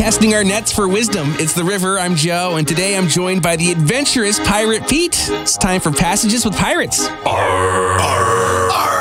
casting our nets for wisdom. It's The River. I'm Joe, and today I'm joined by the adventurous Pirate Pete. It's time for Passages with Pirates. Arr, arr, arr.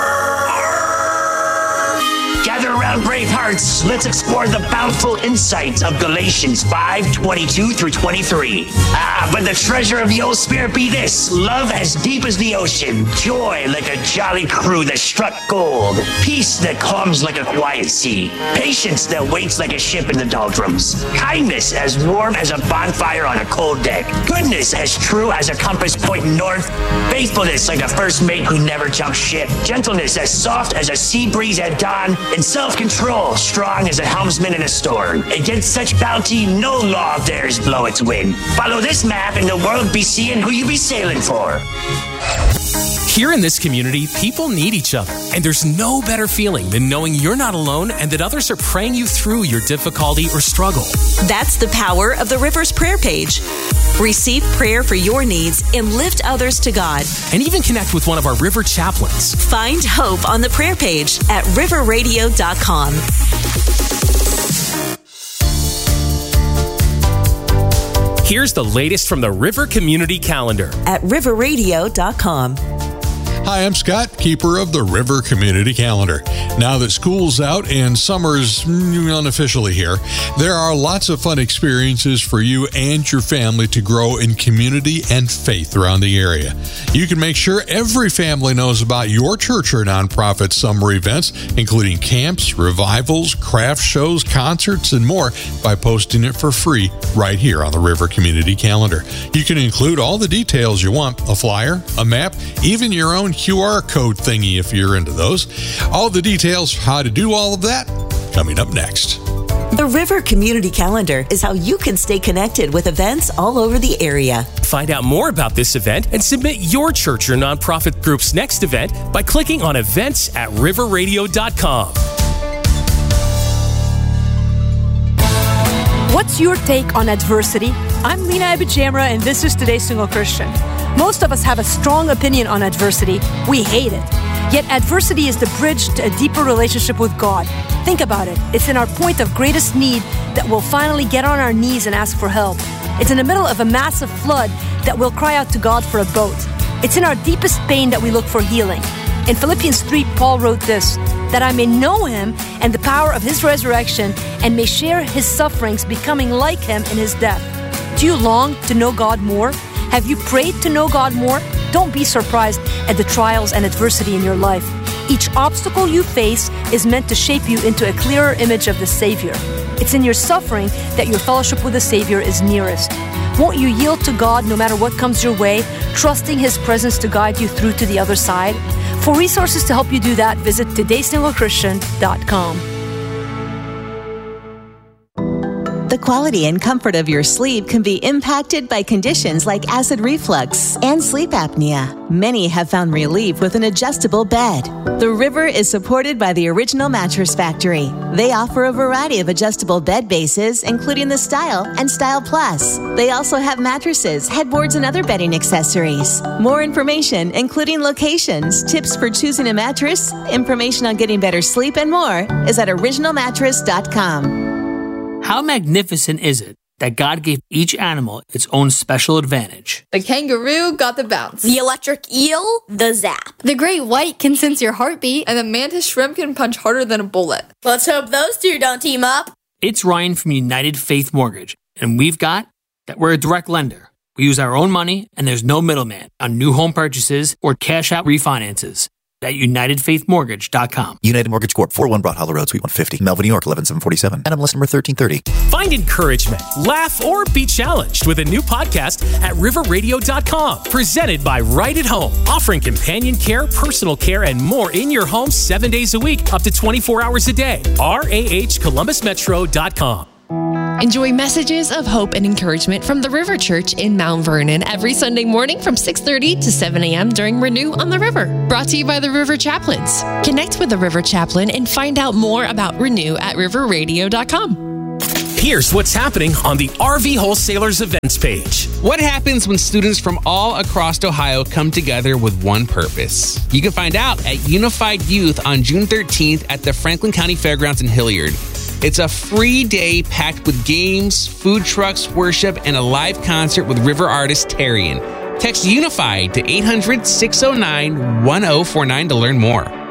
Gather around, brave hearts. Let's explore the bountiful insights of Galatians 5:22 through 23. But the treasure of the old spirit be this: love as deep as the ocean, joy like a jolly crew that struck gold, peace that calms like a quiet sea, patience that waits like a ship in the doldrums, kindness as warm as a bonfire on a cold deck, goodness as true as a compass pointing north, faithfulness like a first mate who never jumps ship, gentleness as soft as a sea breeze at dawn, and self-control strong as a helmsman in a storm. Against such bounty, no law dares blow its wind. Follow this map and the world be seeing who you be sailing for. Here in this community, people need each other. And there's no better feeling than knowing you're not alone and that others are praying you through your difficulty or struggle. That's the power of the River's prayer page. Receive prayer for your needs and lift others to God. And even connect with one of our River chaplains. Find hope on the prayer page at riverradio.com. Here's the latest from the River Community Calendar at riverradio.com. Hi, I'm Scott, keeper of the River Community Calendar. Now that school's out and summer's unofficially here, there are lots of fun experiences for you and your family to grow in community and faith around the area. You can make sure every family knows about your church or nonprofit summer events, including camps, revivals, craft shows, concerts, and more by posting it for free right here on the River Community Calendar. You can include all the details you want, a flyer, a map, even your own QR code thingy if you're into those. All the details how to do all of that coming up next. The River Community Calendar is how you can stay connected with events all over the area. Find out more about this event and submit your church or nonprofit group's next event by clicking on events at riverradio.com. What's your take on adversity? I'm Lena Abijamra, and this is Today's Single Christian. Most of us have a strong opinion on adversity. We hate it. Yet adversity is the bridge to a deeper relationship with God. Think about it. It's in our point of greatest need that we'll finally get on our knees and ask for help. It's in the middle of a massive flood that we'll cry out to God for a boat. It's in our deepest pain that we look for healing. In Philippians 3, Paul wrote this: that I may know him and the power of his resurrection and may share his sufferings, becoming like him in his death. Do you long to know God more? Have you prayed to know God more? Don't be surprised at the trials and adversity in your life. Each obstacle you face is meant to shape you into a clearer image of the Savior. It's in your suffering that your fellowship with the Savior is nearest. Won't you yield to God no matter what comes your way, trusting His presence to guide you through to the other side? For resources to help you do that, visit todaysinglechristian.com. The quality and comfort of your sleep can be impacted by conditions like acid reflux and sleep apnea. Many have found relief with an adjustable bed. The River is supported by the Original Mattress Factory. They offer a variety of adjustable bed bases, including the Style and Style Plus. They also have mattresses, headboards, and other bedding accessories. More information, including locations, tips for choosing a mattress, information on getting better sleep, and more, is at originalmattress.com. How magnificent is it that God gave each animal its own special advantage? The kangaroo got the bounce. The electric eel, the zap. The great white can sense your heartbeat, and the mantis shrimp can punch harder than a bullet. Let's hope those two don't team up. It's Ryan from United Faith Mortgage, and we've got that we're a direct lender. We use our own money, and there's no middleman on new home purchases or cash out refinances. At UnitedFaithMortgage.com. United Mortgage Corp. 401 Broad Hollow Road, Suite 150, Melville, New York, 11747. NMLS number 1330. Find encouragement, laugh, or be challenged with a new podcast at riverradio.com. Presented by Right at Home, offering companion care, personal care, and more in your home 7 days a week, up to 24 hours a day. RAHColumbusmetro.com. Enjoy messages of hope and encouragement from the River Church in Mount Vernon every Sunday morning from 6:30 to 7 a.m. during Renew on the River. Brought to you by the River Chaplains. Connect with the River Chaplain and find out more about Renew at riverradio.com. Here's what's happening on the RV Wholesalers events page. What happens when students from all across Ohio come together with one purpose? You can find out at Unified Youth on June 13th at the Franklin County Fairgrounds in Hilliard. It's a free day packed with games, food trucks, worship, and a live concert with river artist Tarian. Text UNIFIED to 800-609-1049 to learn more.